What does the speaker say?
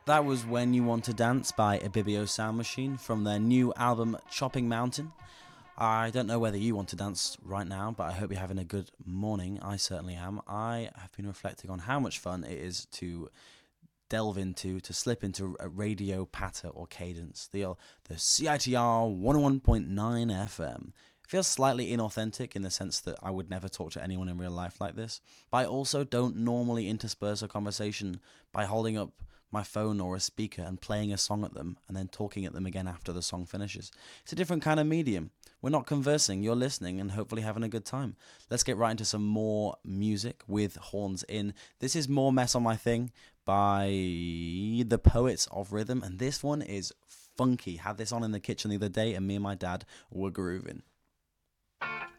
That was When You Want to Dance by Ibibio Sound Machine from their new album Chopping Mountain. I don't know whether you want to dance right now, but I hope you're having a good morning. I certainly am. I have been reflecting on how much fun it is to to slip into a radio patter or cadence. The CITR 101.9 FM. It feels slightly inauthentic in the sense that I would never talk to anyone in real life like this, but I also don't normally intersperse a conversation by holding up my phone or a speaker and playing a song at them and then talking at them again after the song finishes. It's a different kind of medium. We're not conversing, you're listening and hopefully having a good time. Let's get right into some more music with horns in. This is More Mess on My Thing by the Poets of Rhythm, and this one is funky. Had this on in the kitchen the other day and me and my dad were grooving.